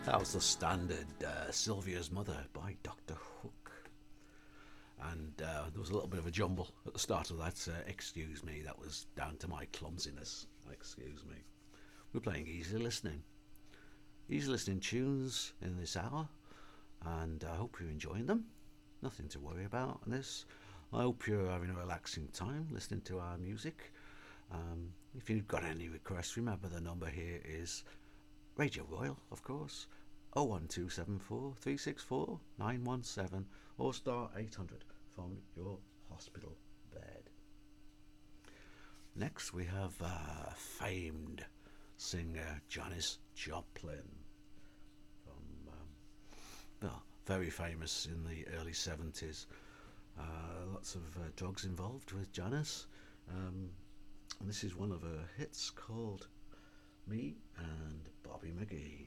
That was the standard Sylvia's Mother by Dr. Hook. And there was a little bit of a jumble at the start of that. Excuse me, that was down to my clumsiness. Excuse me. We're playing easy listening. Easy listening tunes in this hour, and I hope you're enjoying them. Nothing to worry about on this. I hope you're having a relaxing time listening to our music. If you've got any requests, remember the number here is Radio Royal, of course, 01274 364 917 or star 800 from your hospital bed. Next, we have famed singer Janis Joplin, from well, very famous in the early 70s. Lots of drugs involved with Janis. And this is one of her hits called Me and Bobby McGee.